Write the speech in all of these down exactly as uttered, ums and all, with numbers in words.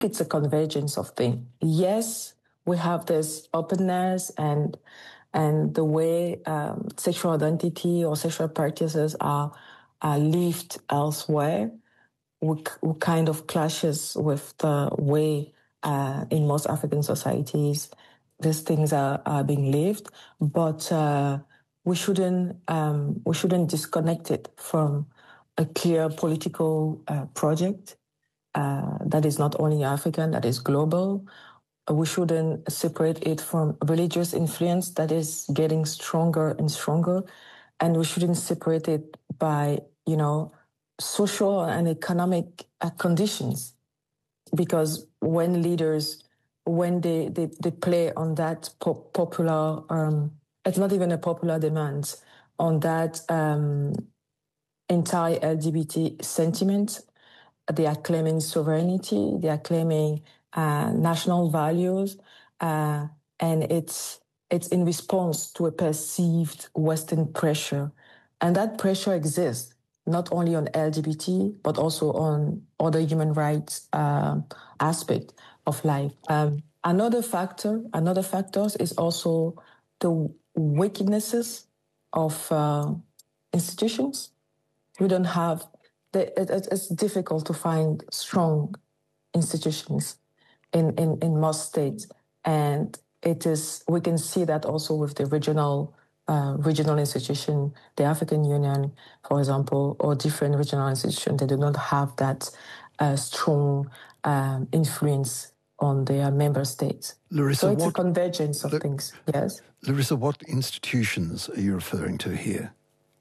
it's a convergence of things. Yes, we have this openness and and the way um, sexual identity or sexual practices are, are lived elsewhere, we, we kind of clashes with the way uh, in most African societies these things are, are being lived. But uh, we shouldn't um, we shouldn't disconnect it from a clear political uh, project uh, that is not only African, that is global. We shouldn't separate it from religious influence that is getting stronger and stronger. And we shouldn't separate it by, you know, social and economic uh, conditions. Because when leaders, when they, they, they play on that pop- popular, um, it's not even a popular demand, on that um, entire L G B T sentiment, they are claiming sovereignty, they are claiming uh, national values, uh, and it's it's in response to a perceived Western pressure. And that pressure exists not only on L G B T, but also on other human rights uh, aspect of life. Um, another factor, another factors is also the weaknesses of uh, institutions. We don't have it's difficult to find strong institutions in, in, in most states. And it is, we can see that also with the regional uh, regional institution, the African Union, for example, or different regional institutions, they do not have that uh, strong um, influence on their member states. Larissa, so it's what, a convergence of L- things, yes? Larissa, what institutions are you referring to here?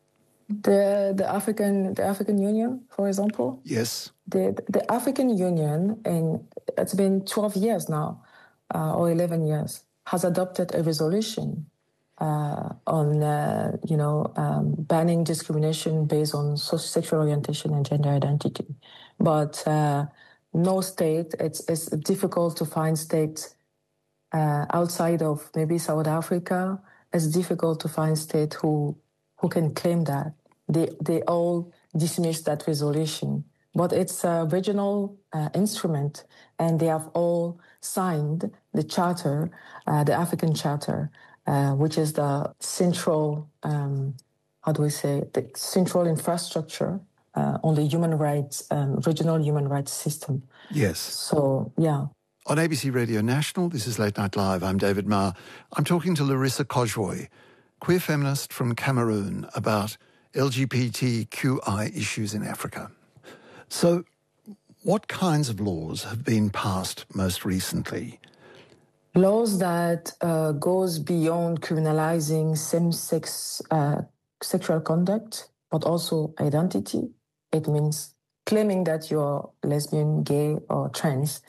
The the African the African Union, for example. Yes. The the African Union, and it's been twelve years now, uh, or eleven years, has adopted a resolution uh, on uh, you know um, banning discrimination based on sexual orientation and gender identity. But uh, no state, it's it's difficult to find states uh, outside of maybe South Africa. It's difficult to find states who who can claim that. They they all dismiss that resolution. But it's a regional uh, instrument, and they have all signed the charter, uh, the African Charter, uh, which is the central, um, how do we say, the central infrastructure uh, on the human rights, um, regional human rights system. Yes. So, yeah. On A B C Radio National, this is Late Night Live. I'm David Marr. I'm talking to Larissa Kojwoy, queer feminist from Cameroon, about L G B T Q I issues in Africa. So, what kinds of laws have been passed most recently? Laws that uh, goes beyond criminalizing same-sex uh, sexual conduct, but also identity. It means claiming that you're lesbian, gay, or trans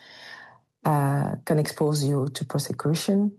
uh, can expose you to prosecution.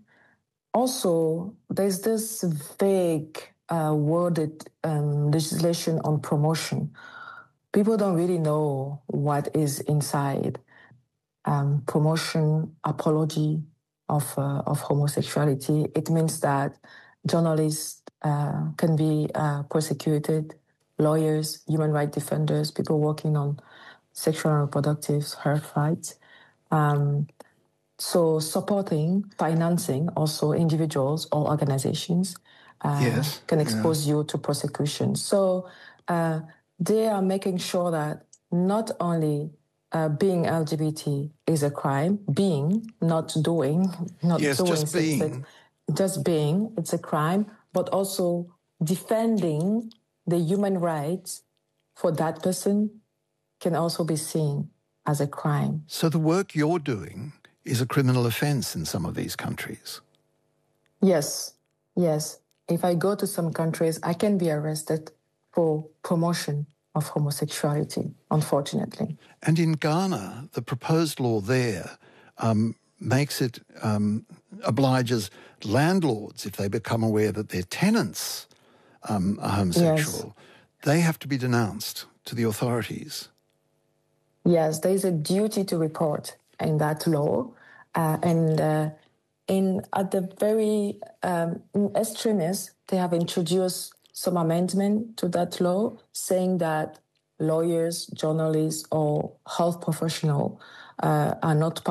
Also, there's this vague uh, worded um, legislation on promotion. People don't really know what is inside um, promotion, apology of uh, of homosexuality. It means that journalists uh, can be uh, persecuted, lawyers, human rights defenders, people working on sexual and reproductive health rights. Um, so supporting, financing also individuals or organizations uh, yes, can expose yeah. you to prosecution. So uh, they are making sure that not only uh, being L G B T is a crime, being, not doing, not yes, doing just being. just being, it's a crime, but also defending the human rights for that person can also be seen as a crime. So the work you're doing is a criminal offence in some of these countries? Yes, yes. If I go to some countries, I can be arrested for promotion of homosexuality, unfortunately. And in Ghana, the proposed law there um, makes it, um, obliges landlords, if they become aware that their tenants um, are homosexual, yes. they have to be denounced to the authorities. Yes, there is a duty to report in that law. Uh, and uh, in at the very um, extremists, they have introduced some amendment to that law saying that lawyers, journalists, or health professionals uh, are not